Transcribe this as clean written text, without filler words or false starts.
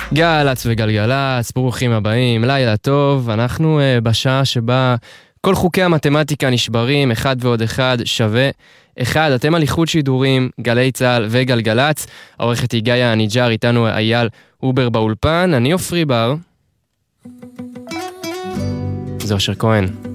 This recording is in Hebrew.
גלץ וגלגלץ, ברוכים הבאים, לילה טוב. אנחנו בשעה שבה כל חוקי המתמטיקה נשברים, אחד ועוד אחד שווה אחד. אתם על איחוד שידורים, גלי צהל וגלגלץ. העורכת היא גאיה הניג'ר, איתנו אייל אובר באולפן, אני אופרי בר. זה אושר כהן.